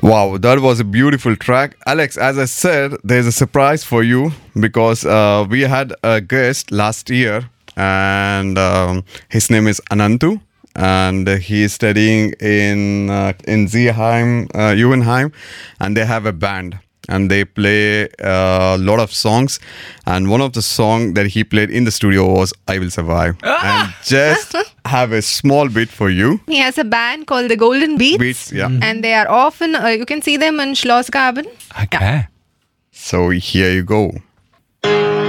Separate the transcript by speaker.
Speaker 1: Wow, that was a beautiful track. Alex, as I said, there's a surprise for you because we had a guest last year and his name is Anantu. And he is studying in Zeeheim, Jugendheim, and they have a band. And they play a lot of songs. And one of the songs that he played in the studio was I Will Survive. And just have a small bit for you.
Speaker 2: He has a band called the Golden Beats.
Speaker 1: Yeah.
Speaker 2: And they are often, you can see them in Schlossgraben.
Speaker 3: Okay.
Speaker 1: So here you go.